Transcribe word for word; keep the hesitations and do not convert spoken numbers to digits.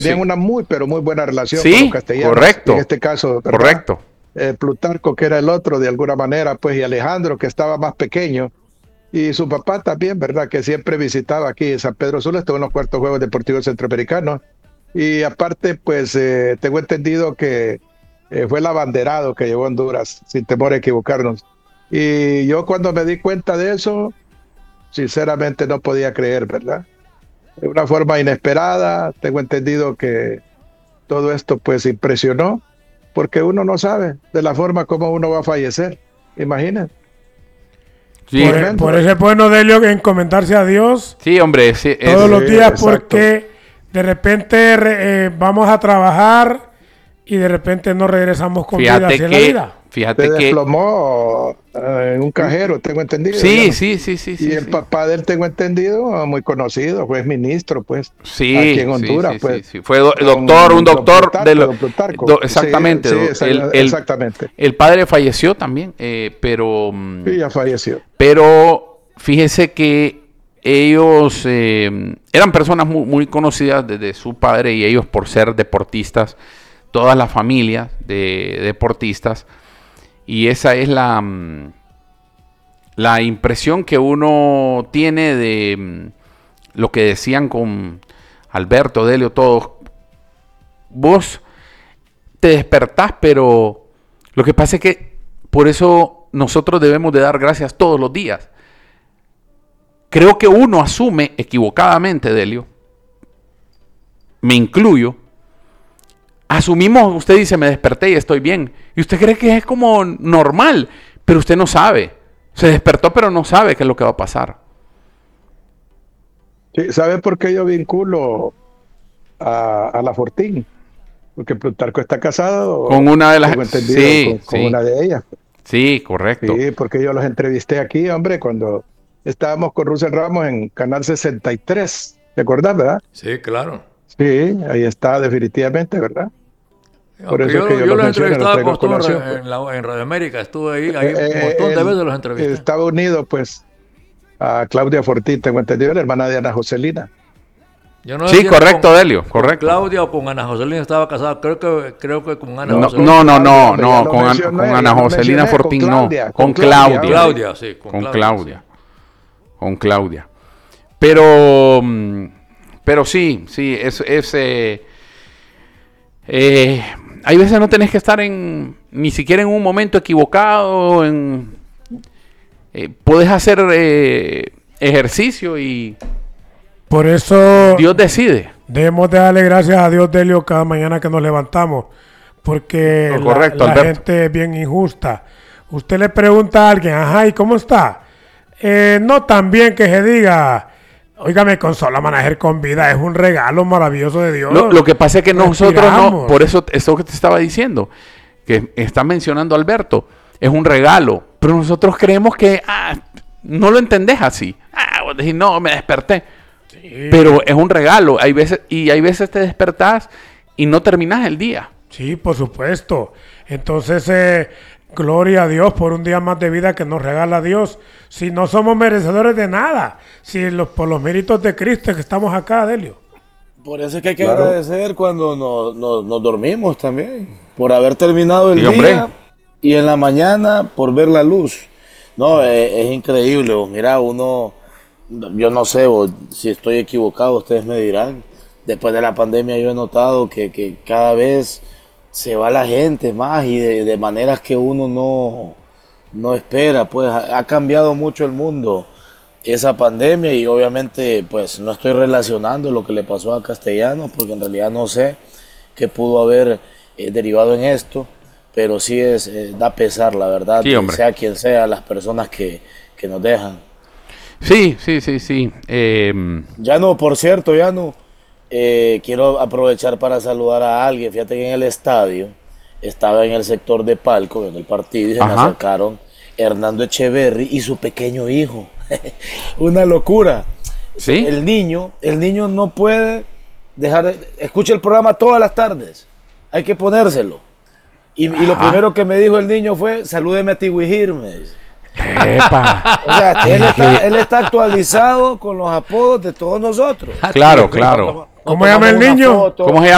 tenían sí. una muy, pero muy buena relación sí, con los castellanos. Correcto. En este caso, ¿verdad? Correcto. Eh, Plutarco, que era el otro de alguna manera, pues, y Alejandro, que estaba más pequeño. Y su papá también, ¿verdad? Que siempre visitaba aquí en San Pedro Sula, estuvo en los cuartos Juegos Deportivos Centroamericanos. Y aparte, pues, eh, tengo entendido que eh, fue el abanderado que llevó a Honduras, sin temor a equivocarnos. Y yo cuando me di cuenta de eso, sinceramente no podía creer, ¿verdad? De una forma inesperada, tengo entendido que todo esto, pues, impresionó, porque uno no sabe de la forma como uno va a fallecer. Imagínense. Sí. Por, por ese bueno Delio en encomendarse a Dios. Sí, hombre. Sí, todos es, los días, sí, porque de repente eh, vamos a trabajar y de repente nos regresamos con fíjate vida hacia que, la vida. Fíjate Se que desplomó uh, en un cajero, tengo entendido. Sí, sí, sí, sí. Y sí, el sí. papá de él, tengo entendido, muy conocido, fue ministro, pues. Sí, aquí en Honduras, sí, sí, pues. sí, sí. Fue do, doctor, un doctor Plutarco, de lo, don Plutarco. do, exactamente, sí, do, sí, el, el, exactamente. El padre falleció también, eh, pero. Sí, ya falleció. Pero fíjese que ellos eh, eran personas muy, muy conocidas desde su padre y ellos por ser deportistas, todas las familias de deportistas. Y esa es la, la impresión que uno tiene de lo que decían con Alberto, Delio, todos. Vos te despertás, pero lo que pasa es que por eso nosotros debemos de dar gracias todos los días. Creo que uno asume equivocadamente, Delio, me incluyo, asumimos, usted dice, me desperté y estoy bien. Y usted cree que es como normal, pero usted no sabe. Se despertó, pero no sabe qué es lo que va a pasar. Sí, ¿sabe por qué yo vinculo a, a la Fortín? Porque Plutarco está casado. Con una de las... Sí, con, con sí. una de ellas. Sí, correcto. Sí, porque yo los entrevisté aquí, hombre, cuando estábamos con Russell Ramos en Canal sesenta y tres. ¿Te acuerdas, verdad? Sí, claro. Sí, ahí está definitivamente, ¿verdad? Por eso yo, es que yo, yo los entrevistaba con en, en, la, en Radio América, estuve ahí, ahí eh, un montón eh, de veces los entrevisté. Estaba unido, pues, a Claudia Fortín, tengo entendido, la hermana de Ana Joselina. Yo no sí, correcto, con, Delio, correcto. Con Claudia o con Ana Joselina estaba casada, creo que creo que con Ana no, Joselina. No, no, no, no, con, an, con Ana Joselina Fortín no, con Claudia. Con Claudia, sí, con, con Claudia. Claudia. Sí. Con Claudia. Pero, pero sí, sí, es, es eh, eh, hay veces no tenés que estar en, ni siquiera en un momento equivocado, en, eh, podés hacer eh, ejercicio y por eso Dios decide. Debemos de darle gracias a Dios, Delio, cada mañana que nos levantamos, porque no, correcto, la, la gente es bien injusta. Usted le pregunta a alguien, ajá, ¿y cómo está? Eh, no tan bien que se diga, óigame, Consola Manager con vida, es un regalo maravilloso de Dios. Lo, lo que pasa es que nosotros no, por eso, eso que te estaba diciendo, que está mencionando Alberto, es un regalo, pero nosotros creemos que, ah, no lo entendés así. Ah, vos decís, no, me desperté. Sí. Pero es un regalo, hay veces, y hay veces te despertás y no terminás el día. Sí, por supuesto. Entonces, eh, gloria a Dios por un día más de vida que nos regala Dios. Si no somos merecedores de nada, si los, por los méritos de Cristo que estamos acá, Delio. Por eso es que hay que claro. agradecer cuando nos, nos, nos dormimos también, por haber terminado el sí, día hombre. Y en la mañana por ver la luz. No, es, es increíble. Mira, uno, yo no sé vos, si estoy equivocado, ustedes me dirán. Después de la pandemia yo he notado que, que cada vez se va la gente más y de, de maneras que uno no, no espera. Pues ha, ha cambiado mucho el mundo esa pandemia y obviamente pues no estoy relacionando lo que le pasó a Castellanos porque en realidad no sé qué pudo haber eh, derivado en esto, pero sí es eh, da pesar la verdad, sí, sea quien sea las personas que, que nos dejan. Sí, sí, sí, sí. Eh... Ya no, por cierto, ya no. Eh, quiero aprovechar para saludar a alguien. Fíjate que en el estadio estaba en el sector de palco en el partido y se Ajá. me acercaron Hernando Echeverry y su pequeño hijo. Una locura. ¿Sí? El niño, el niño no puede dejar de, escucha el programa todas las tardes. Hay que ponérselo. Y, y lo primero que me dijo el niño fue, salúdeme a Tiwihir, me dice. Epa. O sea, él está, él está actualizado con los apodos de todos nosotros. Claro, claro. ¿Cómo se llama el niño? ¿Cómo se llama?